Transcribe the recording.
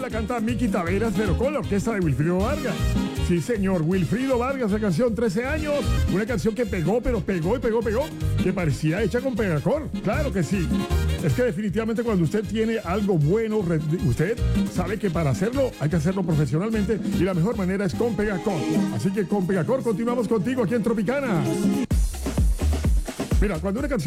la canta Miki Taveras, pero con la orquesta de Wilfrido Vargas. Sí, señor, Wilfrido Vargas, la canción 13 años, una canción que pegó, pero pegó y pegó, que parecía hecha con Pegacor. Claro que sí. Es que definitivamente cuando usted tiene algo bueno, usted sabe que para hacerlo hay que hacerlo profesionalmente y la mejor manera es con Pegacor. Así que con Pegacor continuamos contigo aquí en Tropicana. Mira, cuando una canción